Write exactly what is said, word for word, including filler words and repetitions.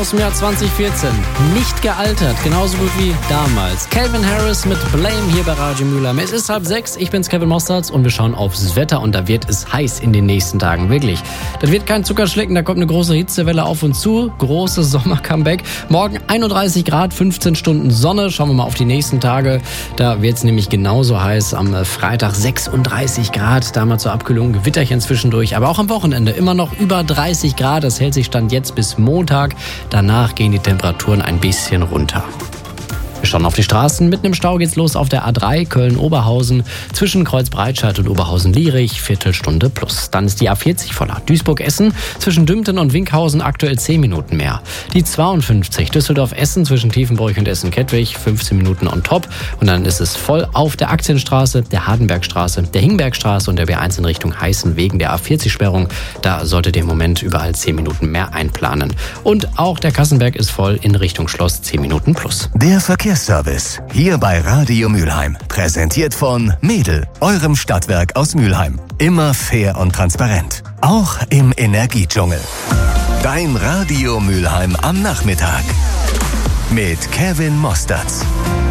aus dem Jahr zwanzig vierzehn. Nicht gealtert, genauso gut wie damals. Calvin Harris mit Blame hier bei Radio Mülheim. Es ist halb sechs, ich bin's Kevin Mostards und wir schauen aufs Wetter und da wird es heiß in den nächsten Tagen, wirklich. Das wird kein Zuckerschlecken, da kommt eine große Hitzewelle auf uns zu. Großes Sommer-Comeback. Morgen einunddreißig Grad, fünfzehn Stunden Sonne. Schauen wir mal auf die nächsten Tage. Da wird's nämlich genauso heiß. Am Freitag sechsunddreißig Grad, da mal zur Abkühlung Gewitterchen zwischendurch. Aber auch am Wochenende immer noch über dreißig Grad. Das hält sich Stand jetzt bis Montag. Danach gehen die Temperaturen ein bisschen runter. Wir schauen auf die Straßen. Mitten im Stau geht's los auf der A drei Köln-Oberhausen zwischen Kreuzbreitscheid und Oberhausen-Lierich, Viertelstunde plus. Dann ist die A vierzig voller. Duisburg-Essen zwischen Dümpten und Winkhausen aktuell zehn Minuten mehr. Die zweiundfünfzig Düsseldorf-Essen zwischen Tiefenbroich und Essen-Kettwig, fünfzehn Minuten on top. Und dann ist es voll auf der Aktienstraße, der Hardenbergstraße, der Hingbergstraße und der B eins in Richtung Heißen wegen der A vierzig-Sperrung. Da solltet ihr im Moment überall zehn Minuten mehr einplanen. Und auch der Kassenberg ist voll in Richtung Schloss, zehn Minuten plus. Der Verkehr Service hier bei Radio Mülheim. Präsentiert von Mädel, eurem Stadtwerk aus Mülheim. Immer fair und transparent. Auch im Energiedschungel. Dein Radio Mülheim am Nachmittag. Mit Kevin Mostards.